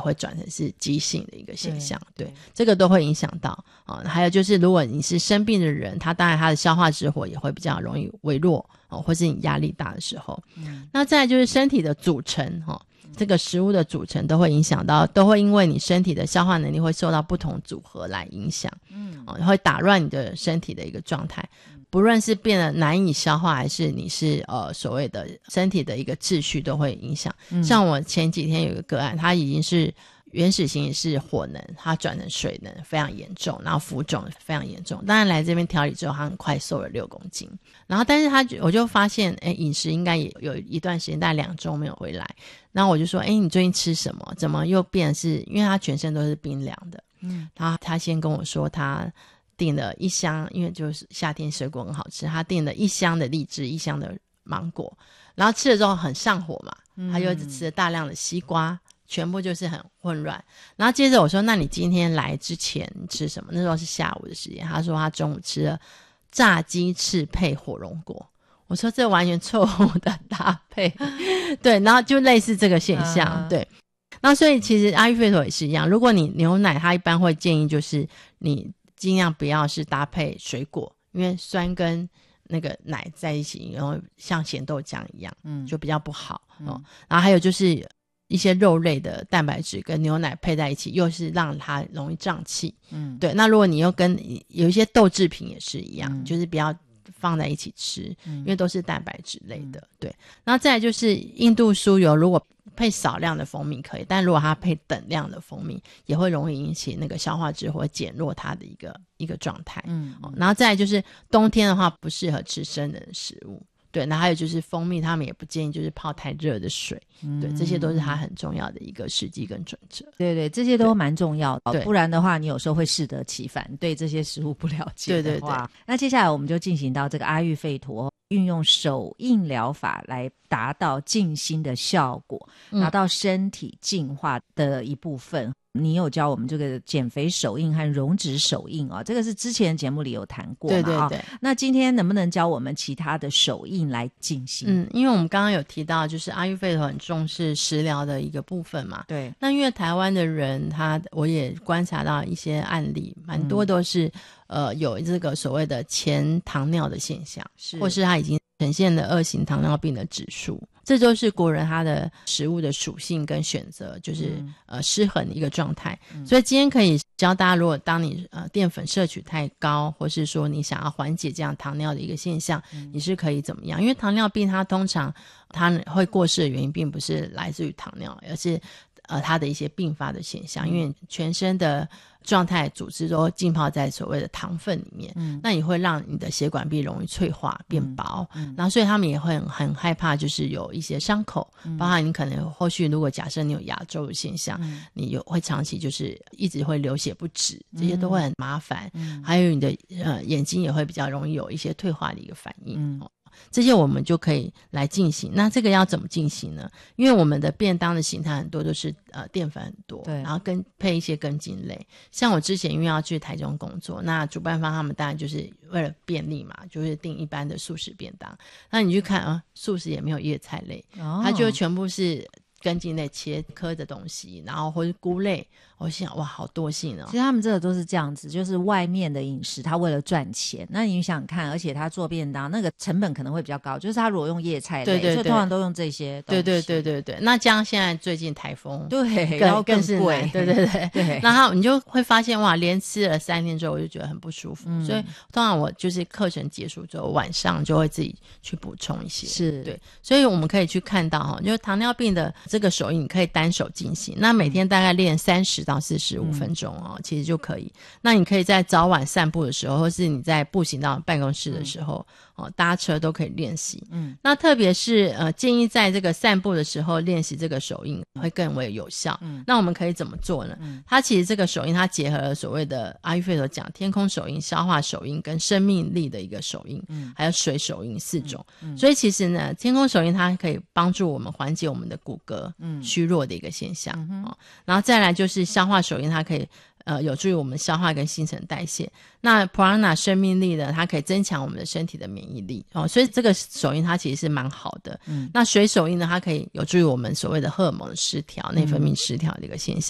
会转成是急性的一个现象。 对，这个都会影响到还有就是如果你是生病的人，他当然他的消化之火也会比较容易微弱或是你压力大的时候。那再来就是身体的组成这个食物的组成都会影响到，都会因为你身体的消化能力会受到不同组合来影响，会打乱你的身体的一个状态，不论是变得难以消化，还是你是所谓的身体的一个秩序都会影响。像我前几天有一个个案，他已经是原始型也是火能，他转成水能非常严重，然后浮肿非常严重，当然来这边调理之后他很快瘦了6公斤，然后但是我就发现饮食应该也有一段时间大概2周没有回来，然后我就说你最近吃什么，怎么又变是因为他全身都是冰凉的。然后他先跟我说他订了1箱，因为就是夏天水果很好吃，他订了1箱的荔枝，1箱的芒果，然后吃了之后很上火嘛，他又吃了大量的西瓜，全部就是很混乱。然后接着我说那你今天来之前你吃什么，那时候是下午的时间，他说他中午吃了炸鸡翅配火龙果，我说这完全错误的搭配对，然后就类似这个现象对。那所以其实阿育吠陀也是一样，如果你牛奶他一般会建议就是你尽量不要是搭配水果，因为酸跟那个奶在一起然后像咸豆浆一样就比较不好然后还有就是一些肉类的蛋白质跟牛奶配在一起又是让它容易胀气对。那如果你又跟有一些豆制品也是一样就是不要放在一起吃因为都是蛋白质类的对。然后再来就是印度酥油，如果配少量的蜂蜜可以，但如果它配等量的蜂蜜也会容易引起那个消化之火，减弱它的一个状态然后再来就是冬天的话不适合吃生冷的食物对。那还有就是蜂蜜他们也不建议就是泡太热的水对，这些都是它很重要的一个实际跟准则。 对对，这些都蛮重要的不然的话你有时候会适得其反，对这些食物不了解的话。对对对。那接下来我们就进行到这个阿育吠陀运用手印疗法来达到静心的效果，达到身体净化的一部分你有教我们这个减肥手印和溶脂手印这个是之前节目里有谈过嘛对对对那今天能不能教我们其他的手印来进行因为我们刚刚有提到就是阿育吠陀很重视食疗的一个部分嘛对。 那因为台湾的人我也观察到一些案例蛮多都是有这个所谓的前糖尿的现象或是他已经呈现了2型糖尿病的指数，这就是国人他的食物的属性跟选择就是失衡的一个状态所以今天可以教大家，如果当你淀粉摄取太高，或是说你想要缓解这样糖尿的一个现象你是可以怎么样。因为糖尿病它通常它会过世的原因并不是来自于糖尿，而是它的一些并发的现象因为全身的状态组织都浸泡在所谓的糖分里面那也会让你的血管壁容易脆化变薄然后所以他们也会很害怕就是有一些伤口包含你可能后续如果假设你有牙周的现象你会长期就是一直会流血不止这些都会很麻烦还有你的眼睛也会比较容易有一些退化的一个反应这些我们就可以来进行。那这个要怎么进行呢？因为我们的便当的形态很多都是淀粉很多对，然后配一些根茎类。像我之前因为要去台中工作，那主办方他们当然就是为了便利嘛，就是订一般的素食便当。那你去看素食也没有叶菜类它就全部是根茎类切颗的东西，然后或是菇类，我想哇好多性哦。 其实他们这个都是这样子，就是外面的饮食他为了赚钱，那你想想看，而且他做便当那个成本可能会比较高，就是他如果用叶菜类，对对对，所以通常都用这些东西。 对对对对对，那这样现在最近台风对然后更是贵对对对对，然后你就会发现哇连吃了3天之后我就觉得很不舒服所以通常我就是课程结束之后晚上就会自己去补充一些是对，所以我们可以去看到就是糖尿病的这个手印你可以单手进行，那每天大概练30到45分钟其实就可以。那你可以在早晚散步的时候，或是你在步行到办公室的时候搭车都可以练习那特别是建议在这个散步的时候练习这个手印会更为有效那我们可以怎么做呢它其实这个手印它结合了所谓的阿育吠陀讲天空手印、消化手印跟生命力的一个手印还有水手印4种所以其实呢天空手印它可以帮助我们缓解我们的骨骼虚弱的一个现象然后再来就是消化手印它可以有助于我们消化跟新陈代谢。那 Prana 生命力呢它可以增强我们的身体的免疫力所以这个手印它其实是蛮好的那水手印呢它可以有助于我们所谓的荷尔蒙失调、内分泌失调的一个现象